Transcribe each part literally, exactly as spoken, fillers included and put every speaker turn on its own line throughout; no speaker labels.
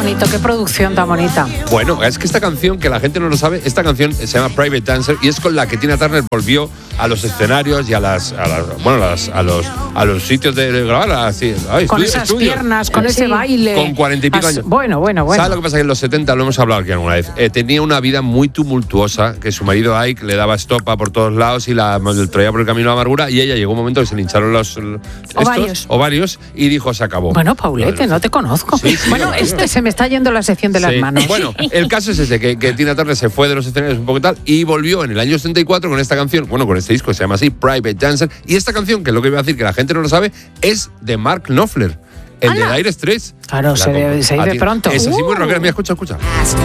bonito, qué producción tan bonita.
Bueno, es que esta canción, que la gente no lo sabe, esta canción se llama Private Dancer y es con la que Tina Turner volvió a los escenarios y a las, a las bueno, las, a los a los sitios de grabar, así, ay,
con
estudio,
esas
estudio.
piernas, con sí. ese baile.
Con cuarenta y pico
As,
años.
Bueno, bueno, bueno.
¿Sabes lo que pasa? Que en los setenta, lo hemos hablado aquí alguna vez, eh, tenía una vida muy tumultuosa, que su marido Ike le daba estopa por todos lados y la traía por el camino de la amargura, y ella llegó un momento que se le hincharon los estos,
ovarios.
ovarios y dijo, se acabó.
Bueno, Paulete, no te conozco. Sí, sí, bueno, este se me está yendo la sección de
sí.
las manos.
Bueno, el caso es ese, que, que Tina Turner se fue de los escenarios un poco tal y volvió en el año setenta y cuatro con esta canción, bueno, con este disco que se llama así, Private Dancer, y esta canción, que es lo que iba a decir, que la gente no lo sabe, es de Mark Knopfler, el
¡Hala!
de Dire Straits.
Claro, se de, se de pronto.
Es así
uh.
muy rockera, mira, escucha, escucha.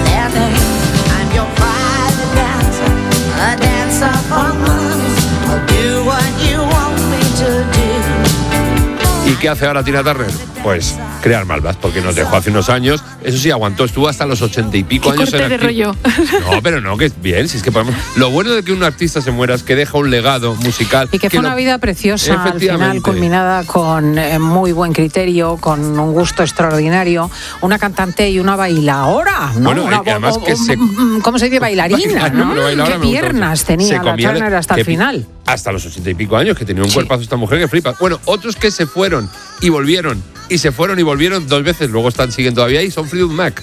¿Y qué hace ahora Tina Turner? Pues crear malvas, porque nos dejó hace unos años. Eso sí, aguantó, estuvo hasta los ochenta y pico
¿Qué
años en
corte de rollo?
No, pero no, que es bien, si es que podemos. Lo bueno de que un artista se muera es que deja un legado musical.
Y que, que fue
lo...
una vida preciosa, al final culminada con eh, muy buen criterio, con un gusto extraordinario, una cantante y una bailadora, ¿no?
Bueno,
una,
y además
o,
que se...
¿Cómo se dice? Bailarina, ¿no?
Bailadora,
qué piernas tenía la Turner hasta el final.
Hasta los ochenta y pico años, que tenía un
sí.
cuerpazo esta mujer que flipa. Bueno, otros que se fueron y volvieron, y se fueron y volvieron dos veces, luego están siguen todavía ahí, son Fleetwood Mac.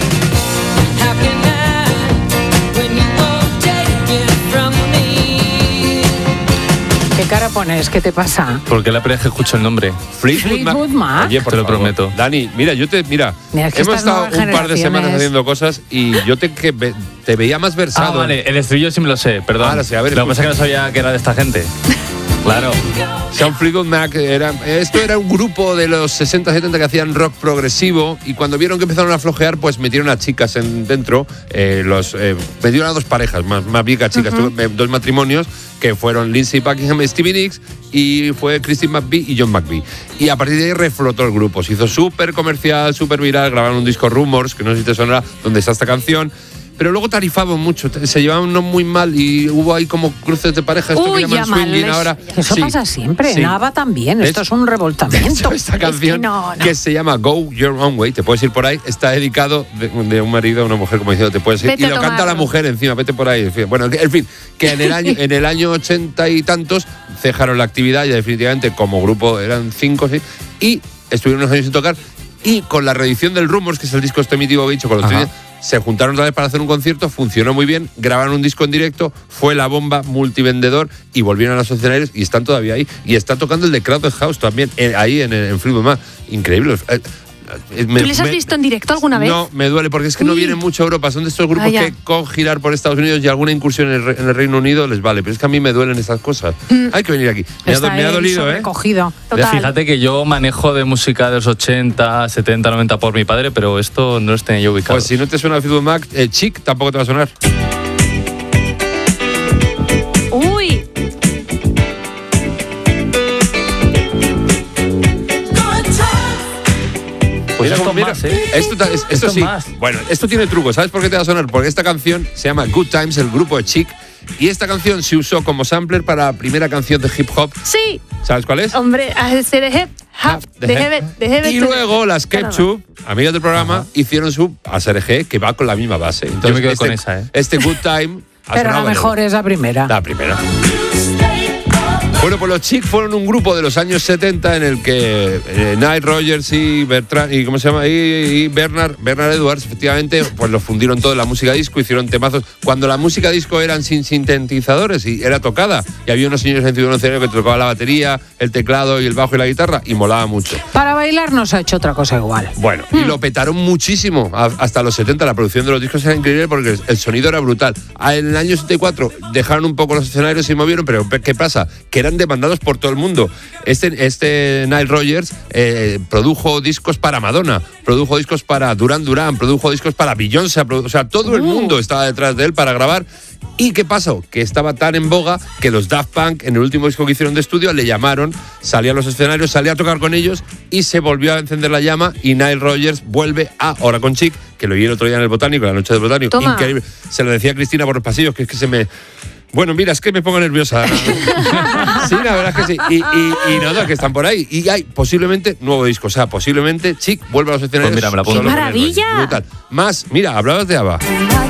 ¿Qué cara pones? ¿Qué te pasa?
Porque la primera vez que escucho el nombre.
Fleetwood,
Fleetwood Mac.
Mac. Oye, por
te lo
favor.
prometo.
Dani, mira, yo te mira,
mira es que
hemos estado un par de semanas haciendo cosas y yo te que te veía más versado.
Ah, vale, el estribillo sí me lo sé, perdón.
Ahora sí, a ver,
lo que pasa es que no sabía que era de esta gente. Claro.
Sean Fleetwood Mac era, esto era un grupo de los sesenta setenta que hacían rock progresivo, y cuando vieron que empezaron a flojear, pues metieron a chicas en, dentro, eh, los eh, metieron a dos parejas, más, más bien que a chicas, uh-huh. tuve, dos matrimonios que fueron Lindsey Buckingham y Stevie Nicks, y fue Christine McVie y John McVie. Y a partir de ahí reflotó el grupo, se hizo súper comercial, súper viral, grabaron un disco Rumors, que no sé si te sonará, donde está esta canción. Pero luego tarifaban mucho, se llevaban no muy mal y hubo ahí como cruces de pareja, esto
Uy,
que llaman swinging ahora.
Eso
sí,
pasa siempre,
sí.
nada va tan bien, esto es un revoltamiento.
Esta canción
es que, no, no.
que se llama Go Your Own Way, te puedes ir por ahí, está dedicado de, de un marido a una mujer, como diciendo, te puedes ir.
Vete
y lo canta la mujer encima, vete por ahí. En fin, bueno, en fin, que en el año en el año ochenta y tantos cejaron la actividad y definitivamente como grupo eran cinco, sí, y estuvieron unos años sin tocar. Y con la reedición del Rumors, que es el disco este mítico que he dicho con los tres, se juntaron otra vez para hacer un concierto, funcionó muy bien, grabaron un disco en directo, fue la bomba, multivendedor, y volvieron a los escenarios y están todavía ahí. Y está tocando el de Crowded House también, eh, ahí en, en Fleetwood Mac. Increíble. Eh,
Me, ¿Tú les has
me,
visto en directo alguna vez?
No, me duele porque es que
Uy.
no vienen mucho a Europa. Son de estos grupos
ah,
que con girar por Estados Unidos y alguna incursión en el, en el Reino Unido les vale. Pero es que a mí me duelen esas cosas. Mm. Hay que venir aquí. Me ha, me ha dolido, ¿eh?
Total.
Fíjate que yo manejo de música de los ochenta, setenta, noventa por mi padre, pero esto no lo tenía yo ubicado.
Pues si no te suena Fleetwood Mac, eh, Chic tampoco te va a sonar.
Uy.
Pues
mira,
esto
mira,
más, ¿eh?
Esto, esto, esto sí.
Más.
Bueno, esto tiene truco. ¿Sabes por qué te va a sonar? Porque esta canción se llama Good Times, el grupo de Chic. Y esta canción se usó como sampler para la primera canción de hip hop.
Sí.
¿Sabes cuál es?
Hombre, hacer de hip hop, de heavy, de heavy.
Y luego las Ketchup, amigas del programa, Ajá. hicieron su A S R G, que va con la misma base. Entonces,
yo me quedo
este,
con esa, ¿eh?
Este Good Time.
Pero la mejor es la primera.
La primera. Bueno, pues los Chic fueron un grupo de los años setenta en el que eh, Nile Rodgers y Bertrand y cómo se llama y, y Bernard Bernard Edwards efectivamente pues los fundieron todo en la música disco, hicieron temazos cuando la música disco eran sin sintetizadores y era tocada y había unos señores en Ciudad Nacional que tocaban la batería, el teclado y el bajo y la guitarra y molaba mucho.
Para bailar no se ha hecho otra cosa igual.
Bueno, hmm. y lo petaron muchísimo hasta los setenta. La producción de los discos era increíble porque el sonido era brutal. En el año setenta y cuatro dejaron un poco los escenarios y se movieron, pero ¿qué pasa? Que eran demandados por todo el mundo. Este, este Nile Rodgers eh, produjo discos para Madonna, produjo discos para Duran Duran, produjo discos para Beyoncé, o sea, todo uh. el mundo estaba detrás de él para grabar. ¿Y qué pasó? Que estaba tan en boga que los Daft Punk, en el último disco que hicieron de estudio, le llamaron, salía a los escenarios, salía a tocar con ellos y se volvió a encender la llama y Nile Rodgers vuelve a Ahora con Chic, que lo vi el otro día en el Botánico, la noche del Botánico.
Toma.
Increíble. Se lo decía a Cristina por los pasillos, que es que se me... Bueno, mira, es que me pongo nerviosa. Sí, la verdad es que sí. Y, y, y nada, que están por ahí. Y hay posiblemente nuevo disco. O sea, posiblemente Chic vuelve a los escenarios.
Pues mira, me la pongo.
solo con el
¡Maravilla!
rollo. Brutal. Más, mira, hablabas de ABBA.